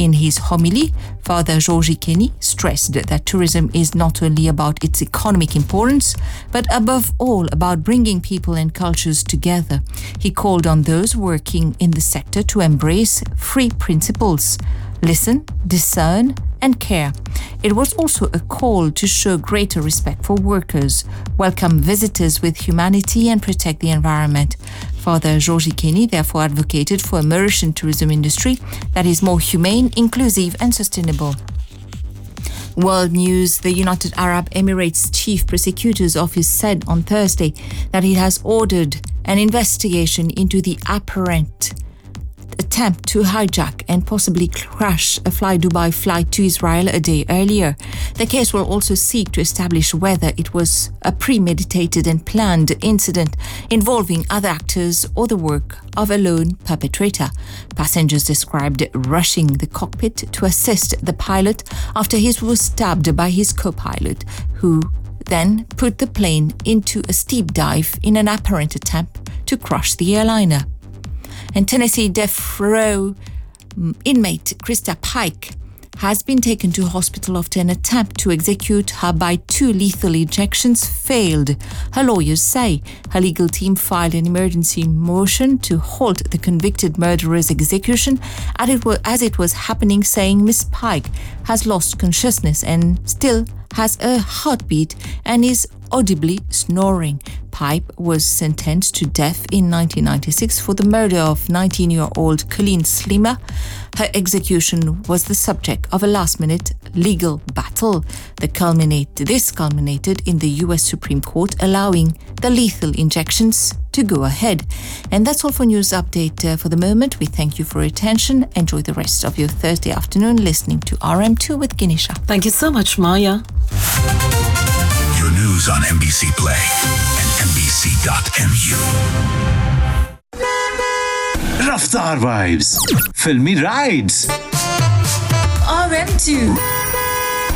In his homily, Father Georgi Kenny stressed that tourism is not only about its economic importance, but above all about bringing people and cultures together. He called on those working in the sector to embrace three principles: listen, discern, and care. It was also a call to show greater respect for workers, welcome visitors with humanity, and protect the environment. Father Georgi Kenny therefore advocated for a Mauritian tourism industry that is more humane, inclusive, and sustainable. World News: the United Arab Emirates Chief Prosecutor's Office said on Thursday that it has ordered an investigation into the apparent attempt to hijack and possibly crash a Fly Dubai flight to Israel a day earlier. The case will also seek to establish whether it was a premeditated and planned incident involving other actors or the work of a lone perpetrator. Passengers described rushing the cockpit to assist the pilot after he was stabbed by his co-pilot, who then put the plane into a steep dive in an apparent attempt to crush the airliner. And Tennessee death row inmate Krista Pike has been taken to hospital after an attempt to execute her by 2 lethal injections failed. Her lawyers say her legal team filed an emergency motion to halt the convicted murderer's execution as it was happening, saying Miss Pike has lost consciousness and still has a heartbeat and is audibly snoring. Pike was sentenced to death in 1996 for the murder of 19-year-old Colleen Slimer. Her execution was the subject of a last-minute legal battle. This culminated in the US Supreme Court allowing the lethal injections to go ahead. And that's all for News Update for the moment. We thank you for your attention. Enjoy the rest of your Thursday afternoon listening to RM2 with Ginisha. Thank you so much, Maya. Your news on MBC Play and MBC.mu. Raftar Vibes. Filmy Rides. RM2.